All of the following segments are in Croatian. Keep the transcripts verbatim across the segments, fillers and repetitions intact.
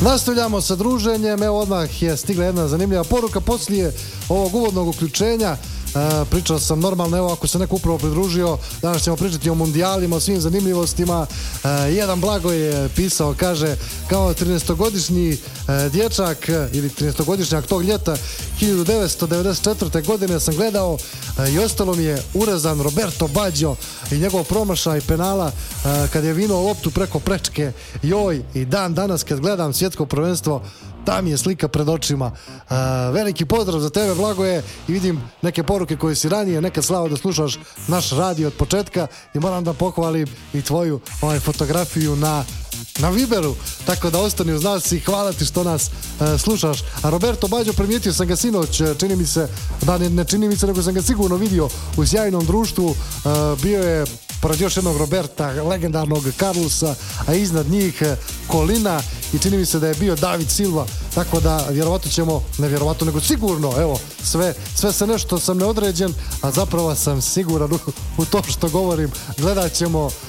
Nastavljamo sa druženjem, evo odmah je stigla jedna zanimljiva poruka poslije ovog uvodnog uključenja. E, pričao sam normalno, evo ako se neko upravo pridružio, danas ćemo pričati o mundijalima, o svim zanimljivostima. E, jedan Blago je pisao, kaže, kao trinaestogodišnji e, dječak ili trinaestogodišnjak tog ljeta hiljadu devetsto devedeset četvrte. godine sam gledao e, i ostalo mi je urezan Roberto Baggio i njegov promašaj penala e, kad je vinuo loptu preko prečke. Joj, i dan danas kad gledam svjetsko prvenstvo, ta mi je slika pred očima. Uh, veliki pozdrav za tebe, Blagoje, i vidim neke poruke koje si ranije nekad slao da slušaš naš radio od početka i moram da pohvalim i tvoju ovaj, fotografiju na na Viberu, tako da ostani uz nas i hvala ti što nas uh, slušaš. A Roberto Baggio, primijetio sam ga sinoć, čini mi se, da ne, ne čini mi se, nego sam ga sigurno vidio u sjajnom društvu. Uh, bio je pored još jednog Roberta, legendarnog Carlosa, a iznad njih Kolina, i čini mi se da je bio David Silva, tako da vjerovatno ćemo, ne vjerovatno, nego sigurno, evo, sve, sve se nešto sam neodređen, a zapravo sam siguran u, u to što govorim. Gledat ćemo uh,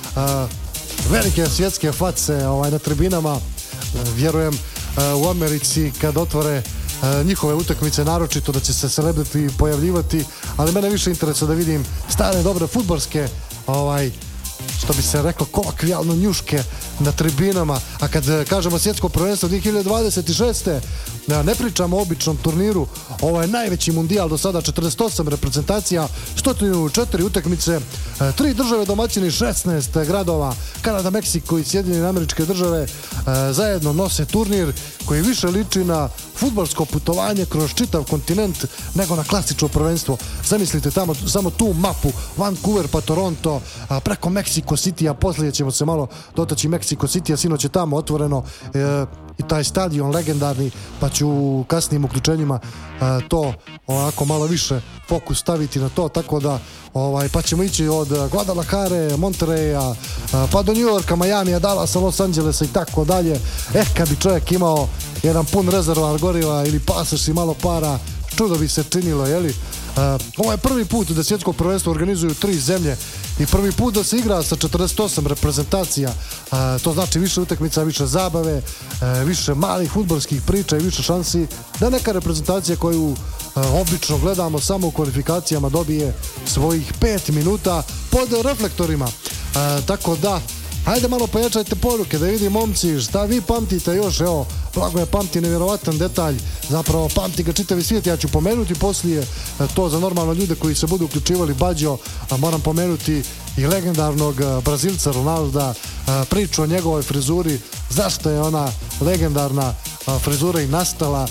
velike svjetske face ovaj, na tribinama, uh, vjerujem uh, u Americi kad otvore uh, njihove utakmice, naročito da će se celebrity pojavljivati, ali mene više interesuje da vidim stare dobre fudbalske, ovaj, što bi se reklo kolokvijalno, njuške na tribinama. A kad kažemo svjetsko prvenstvo dvije hiljade dvadeset šeste. ne pričamo o običnom turniru, ovo je najveći mundijal do sada, četrdeset osam reprezentacija, sto četiri utakmice, tri države domaćini, šesnaest gradova, Kanada, Meksiko i Sjedinjene Američke Države zajedno nose turnir koji više liči na fudbalsko putovanje kroz čitav kontinent nego na klasično prvenstvo. Zamislite tamo samo tu mapu, Vancouver pa Toronto, preko Mexico City, a poslije ćemo se malo dotaći Mexico City, a sinoć je tamo otvoreno e, i taj stadion legendarni, pa ću u kasnijim uključenjima e, to ovako malo više fokus staviti na to, tako da ovaj, pa ćemo ići od Guadalajare, Monterreya, pa do New Yorka, Majamija, Dallasa, Los Angelesa i tako dalje. Eh, kad bi čovjek imao jedan pun rezervoar goriva ili pasoš i malo para, čudo bi se činilo, jeli? Uh, ovo je prvi put da svjetsko prvenstvo organizuju tri zemlje i prvi put da se igra sa četrdeset osam reprezentacija. Uh, to znači više utakmica, više zabave, uh, više malih fudbalskih priča i više šansi da neka reprezentacija koju uh, obično gledamo samo u kvalifikacijama dobije svojih pet minuta pod reflektorima. Uh, tako da, hajde malo pojačajte poruke da vidim, momci, šta vi pamtite još. Evo, Blago je pamti nevjerovatan detalj, zapravo pamti ga čitavi svijet. Ja ću pomenuti poslije to za normalno ljude koji se budu uključivali Baggio, a moram pomenuti i legendarnog Brazilca Ronalda, priču o njegovoj frizuri, zašto je ona legendarna frizura i nastala.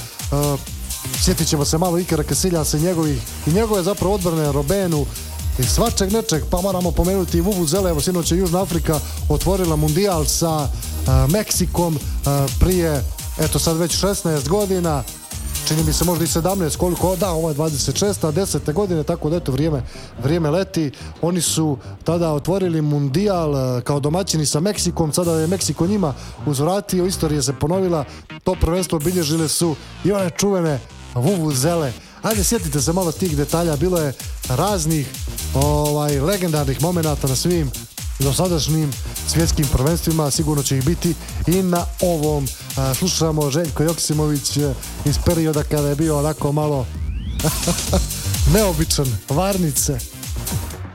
Sjetit ćemo se malo Ikara Casiljasa i njegovih i njegove zapravo odbrane, Robenu i svačeg nečeg, pa moramo pomenuti i Vuvuzele. Evo, sinoć je Južna Afrika otvorila mundijal sa uh, Meksikom uh, prije, eto sad već šesnaest godina, čini mi se možda i sedamnaest, koliko, da, ovo je dvadeset šesta, desete godine, tako da eto vrijeme, vrijeme leti. Oni su tada otvorili mundijal uh, kao domaćini sa Meksikom, sada je Meksiko njima uzvratio, istorija se ponovila, to prvenstvo obilježile su i one čuvene Vuvuzele. Ajde, sjetite se malo tih detalja, bilo je raznih ovaj, legendarnih momenata na svim dosadašnjim svjetskim prvenstvima, sigurno će ih biti i na ovom. A, slušamo Željko Joksimović iz perioda kada je bio onako malo neobičan, Varnice.